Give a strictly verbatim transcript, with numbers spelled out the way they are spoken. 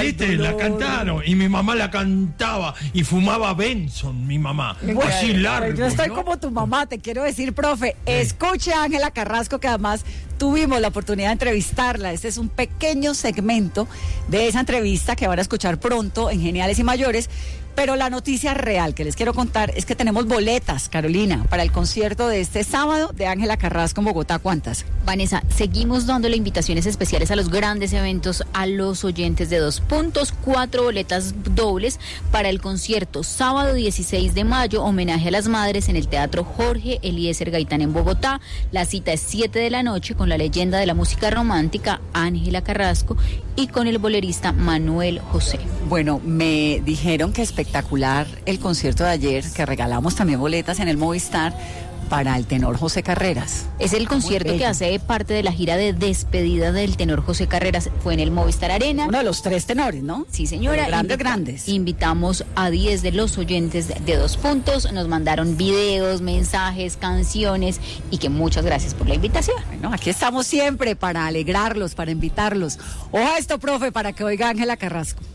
¿viste? La cantaron y mi mamá la cantaba y fumaba Benson, mi mamá. Bueno, así largo. Pues yo estoy ¿no? como tu mamá, te quiero decir, profe. Sí. Escuche a Ángela Carrasco, que además tuvimos la oportunidad de entrevistarla. Este es un pequeño segmento de esa entrevista que van a escuchar pronto en Geniales y Mayores. Pero la noticia real que les quiero contar es que tenemos boletas, Carolina, para el concierto de este sábado de Ángela Carrasco en Bogotá. ¿Cuántas? Vanessa, seguimos dándole invitaciones especiales a los grandes eventos, a los oyentes de Dos Puntos, cuatro boletas dobles para el concierto sábado dieciséis de mayo, homenaje a las madres en el Teatro Jorge Eliezer Gaitán en Bogotá. La cita es siete de la noche con la leyenda de la música romántica Ángela Carrasco y con el bolerista Manuel José. Bueno, me dijeron que espectacular el concierto de ayer, que regalamos también boletas en el Movistar para el tenor José Carreras. Es el concierto que hace parte de la gira de despedida del tenor José Carreras. Fue en el Movistar Arena. Uno de los tres tenores, ¿no? Sí, señora. Grandes, Invita- grandes. Invitamos a diez de los oyentes de Dos Puntos. Nos mandaron videos, mensajes, canciones y que muchas gracias por la invitación. Bueno, aquí estamos siempre para alegrarlos, para invitarlos. Ojo a esto, profe, para que oiga Ángela Carrasco.